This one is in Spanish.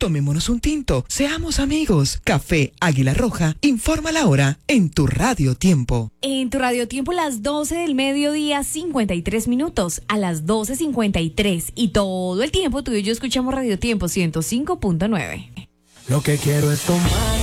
Tomémonos un tinto, seamos amigos. Café Águila Roja, informa la hora en tu Radio Tiempo. En tu Radio Tiempo, las 12 del mediodía, 53 minutos. A las 12:53. Y todo el tiempo tú y yo escuchamos Radio Tiempo 105.9. Lo que quiero es tomar